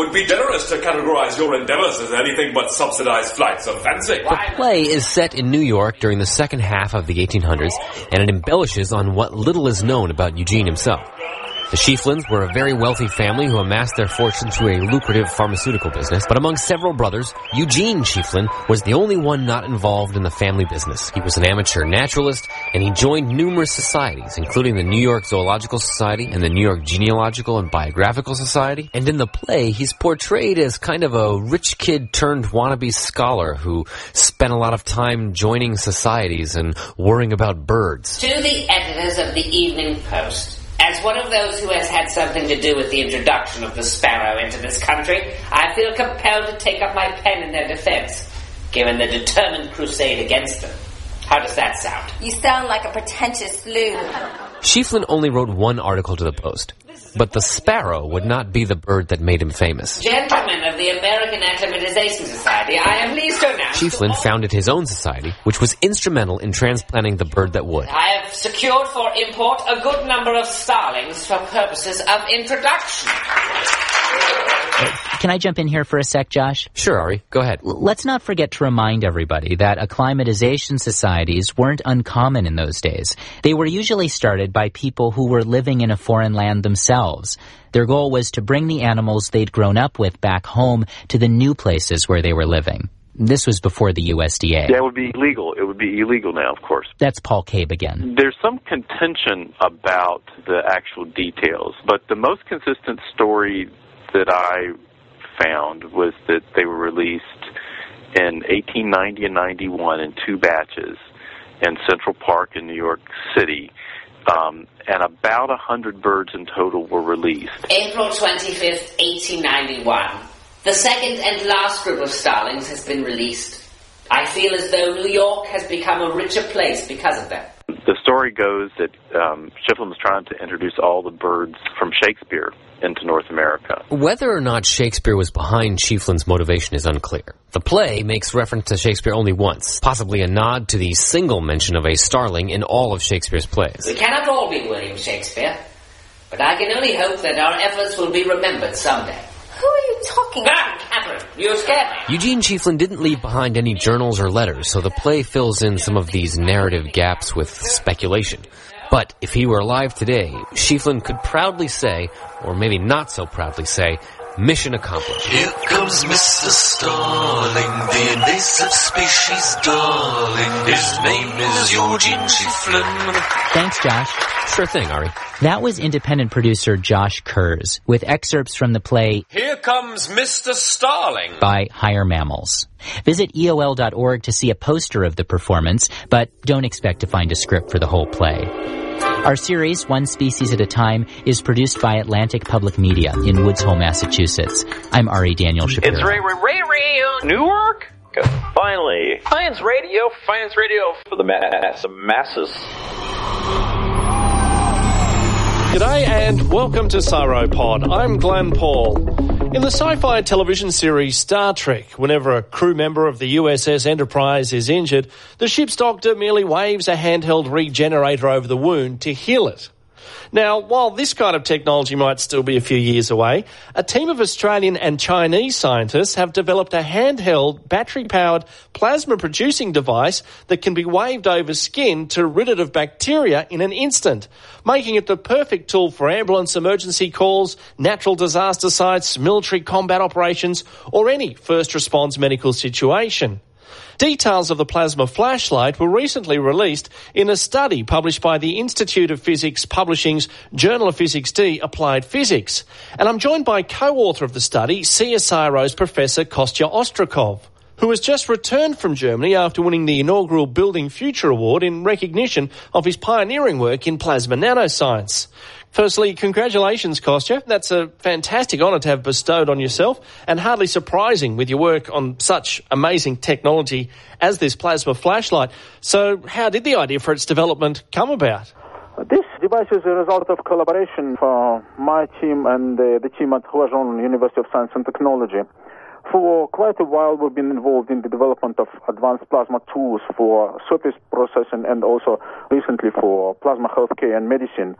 It would be generous to categorize your endeavors as anything but subsidized flights of fancy. The play is set in New York during the second half of the 1800s, and it embellishes on what little is known about Eugene himself. The Schieffelins were a very wealthy family who amassed their fortune through a lucrative pharmaceutical business, but among several brothers, Eugene Schieffelin was the only one not involved in the family business. He was an amateur naturalist, and he joined numerous societies, including the New York Zoological Society and the New York Genealogical and Biographical Society. And in the play, he's portrayed as kind of a rich kid turned wannabe scholar who spent a lot of time joining societies and worrying about birds. To the editors of the Evening Post, as one of those who has had something to do with the introduction of the sparrow into this country, I feel compelled to take up my pen in their defense, given the determined crusade against them. How does that sound? You sound like a pretentious loon. Schieffelin only wrote one article to the Post, but the sparrow would not be the bird that made him famous. Gentlemen of the American Acclimatization Society, I am pleased to announce... Schieffelin founded his own society, which was instrumental in transplanting the bird that would. I have secured for import a good number of starlings for purposes of introduction. Can I jump in here for a sec, Josh? Sure, Ari. Go ahead. Let's not forget to remind everybody that acclimatization societies weren't uncommon in those days. They were usually started by people who were living in a foreign land themselves. Their goal was to bring the animals they'd grown up with back home to the new places where they were living. This was before the USDA. Yeah, it would be illegal. It would be illegal now, of course. That's Paul Cabe again. There's some contention about the actual details, but the most consistent story that I found was that they were released in 1890 and 91 in two batches in Central Park in New York City, and about 100 birds in total were released. April 25th, 1891. The second and last group of starlings has been released. I feel as though New York has become a richer place because of them. The story goes that Schieffelin was trying to introduce all the birds from Shakespeare into North America. Whether or not Shakespeare was behind Schieffelin's motivation is unclear. The play makes reference to Shakespeare only once, possibly a nod to the single mention of a starling in all of Shakespeare's plays. We cannot all be William Shakespeare, but I can only hope that our efforts will be remembered someday. Who are you talking about? Catherine, you scared me. Eugene Schieffelin didn't leave behind any journals or letters, so the play fills in some of these narrative gaps with speculation. But if he were alive today, Schieffelin could proudly say, or maybe not so proudly say, mission accomplished. Here comes Mr. Starling, the invasive species darling. His name is Eugene Schieffelin. Thanks, Josh. Sure thing, Ari. That was independent producer Josh Kurz, with excerpts from the play Here Comes Mr. Starling by Higher Mammals. Visit EOL.org to see a poster of the performance, but don't expect to find a script for the whole play. Our series, One Species at a Time, is produced by Atlantic Public Media in Woods Hole, Massachusetts. I'm Ari Daniel Shapiro. It's Ray Newark. Finally, Science Radio for the masses. G'day and welcome to Sauropod. I'm Glenn Paul. In the sci-fi television series Star Trek, whenever a crew member of the USS Enterprise is injured, the ship's doctor merely waves a handheld regenerator over the wound to heal it. Now, while this kind of technology might still be a few years away, a team of Australian and Chinese scientists have developed a handheld, battery-powered, plasma-producing device that can be waved over skin to rid it of bacteria in an instant, making it the perfect tool for ambulance emergency calls, natural disaster sites, military combat operations, or any first response medical situation. Details of the plasma flashlight were recently released in a study published by the Institute of Physics Publishing's Journal of Physics D Applied Physics. And I'm joined by co-author of the study, CSIRO's Professor Kostya Ostrakov, who has just returned from Germany after winning the inaugural Building Future Award in recognition of his pioneering work in plasma nanoscience. Firstly, congratulations, Kostya. That's a fantastic honour to have bestowed on yourself, and hardly surprising with your work on such amazing technology as this plasma flashlight. So how did the idea for its development come about? This device is a result of collaboration for my team and the team at Huazhong University of Science and Technology. For quite a while, we've been involved in the development of advanced plasma tools for surface processing and also recently for plasma healthcare and medicine.